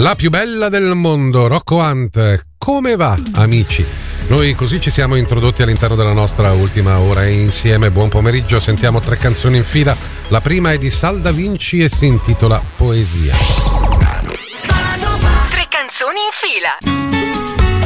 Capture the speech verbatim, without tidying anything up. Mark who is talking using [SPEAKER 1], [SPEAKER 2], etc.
[SPEAKER 1] La più bella del mondo, Rocco Hunt. Come va, amici? Noi così ci siamo introdotti all'interno della nostra ultima ora insieme. Buon pomeriggio, sentiamo tre canzoni in fila. La prima è di Sal Da Vinci e si intitola Poesia.